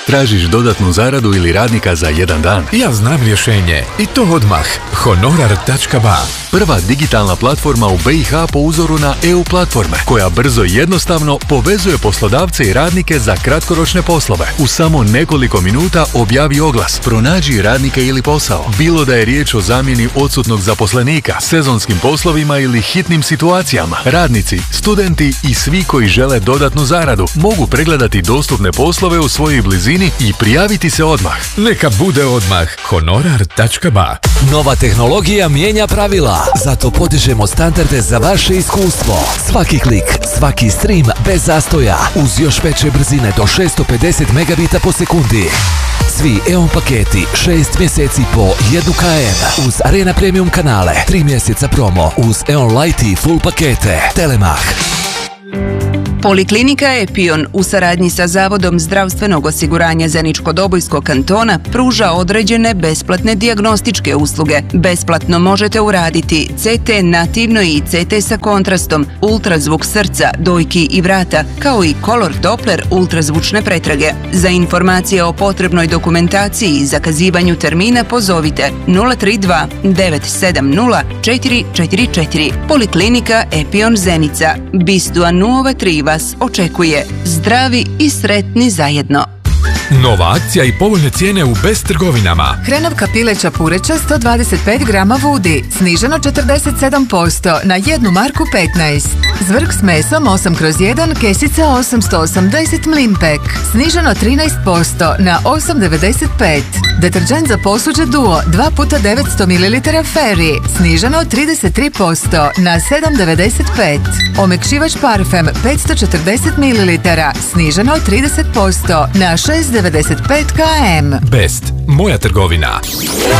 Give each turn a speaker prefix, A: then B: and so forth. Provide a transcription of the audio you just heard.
A: Tražiš dodatnu zaradu ili radnika za jedan dan?
B: Ja znam rješenje. I to odmah. Honorar.ba.
A: Prva digitalna platforma u BiH po uzoru na EU platforme, koja brzo i jednostavno povezuje poslodavce i radnike za kratkoročne poslove. U samo nekoliko minuta objavi oglas, pronađi radnike ili posao. Bilo da je riječ o zamjeni odsutnog zaposlenika, sezonskim poslovima ili hitnim situacijama. Radnici, studenti i svi koji žele dodatnu zaradu mogu pregledati dostupne poslove u svojoj blizini i prijaviti se odmah.
B: Neka bude odmah. Honorar.ba.
C: Nova tehnologija mijenja pravila, zato podižemo standarde za vaše iskustvo. Svaki klik, svaki stream bez zastoja, uz još veće brzine do 650 megabita po sekundi. Svi EON paketi 6 mjeseci po 1 km, uz Arena Premium kanale 3 mjeseca promo, uz EON Light i Full pakete. Telemach.
D: Poliklinika Epion u saradnji sa Zavodom zdravstvenog osiguranja Zeničko-Dobojskog kantona pruža određene besplatne dijagnostičke usluge. Besplatno možete uraditi CT nativno i CT sa kontrastom, ultrazvuk srca, dojki i vrata, kao i Color Doppler ultrazvučne pretrage. Za informacije o potrebnoj dokumentaciji i zakazivanju termina pozovite 032 970 444. Poliklinika Epion Zenica. Bistua Nuove Triva vas očekuje. Zdravi i sretni zajedno.
B: Nova akcija i povoljne cijene u Best trgovinama.
E: Hrenovka pileća pureća 125 grama vudi, sniženo 47% na 1 marku 15. Zvrk s mesom 8/1, kesica 880 mlimpek, sniženo 13% na 8,95. Deterđent za posuđe Duo 2x900 ml Fairy, sniženo 33% na 7,95. Omekšivač parfem 540 ml, sniženo 30% na 6,95 km.
B: Best, moja trgovina.